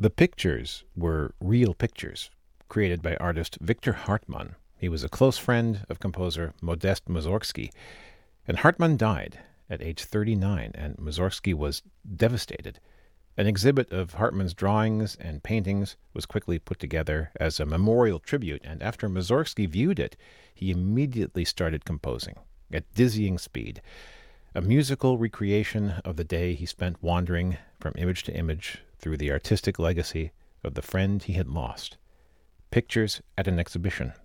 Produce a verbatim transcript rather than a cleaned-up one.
The pictures were real pictures created by artist Victor Hartmann. He was a close friend of composer Modest Mussorgsky, and Hartmann died at age thirty-nine, and Mussorgsky was devastated. An exhibit of Hartmann's drawings and paintings was quickly put together as a memorial tribute, and after Mussorgsky viewed it, he immediately started composing at dizzying speed, a musical recreation of the day he spent wandering from image to image through the artistic legacy of the friend he had lost. Pictures at an Exhibition